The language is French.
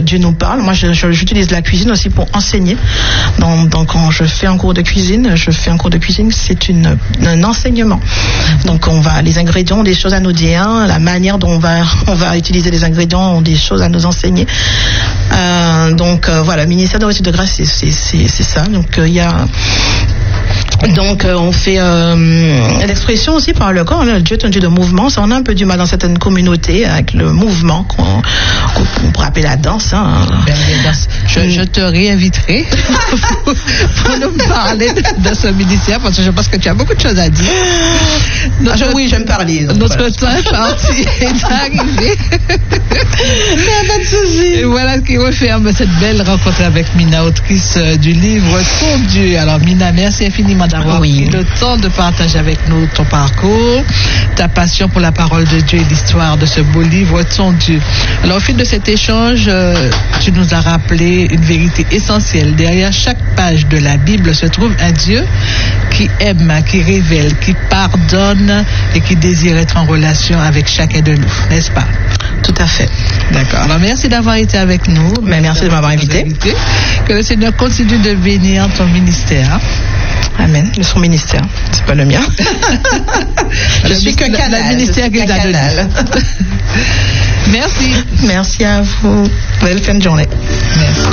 Dieu nous parle. Moi, j'utilise la cuisine aussi pour enseigner. Donc, quand je fais un cours de cuisine, c'est un enseignement. Donc, les ingrédients ont des choses à nous dire, la manière dont on va utiliser les ingrédients ont des choses à nous enseigner. Voilà, le ministère de reçu de grâce, c'est ça. Donc, il y a... Donc on fait l'expression aussi par le corps. Dieu est un Dieu de mouvement. Ça, on a un peu du mal dans certaines communautés avec le mouvement qu'on pourrait appeler la danse. Je te réinviterai pour nous parler de ce ministère parce que je pense que tu as beaucoup de choses à dire. Oui, j'aime parler. Notre temps est arrivé. Il n'y a pas de souci. Et voilà qui referme cette belle rencontre avec Mina, autrice du livre Ton Dieu. Alors Mina, merci infiniment d'avoir pris le temps de partager avec nous ton parcours, ta passion pour la parole de Dieu et l'histoire de ce beau livre Ton Dieu. Alors au fil de cet échange, tu nous as rappelé une vérité essentielle. Derrière chaque page de la Bible se trouve un Dieu qui aime, qui révèle, qui pardonne et qui désire être en relation avec chacun de nous, n'est-ce pas? Tout à fait. D'accord. Alors merci d'avoir été avec nous. Merci de m'avoir invité. Que le Seigneur continue de bénir ton ministère. Amen. Son ministère, c'est pas le mien. Je suis que canal. Le ministère qui est canal. Merci. Merci à vous. Belle fin de journée. Merci.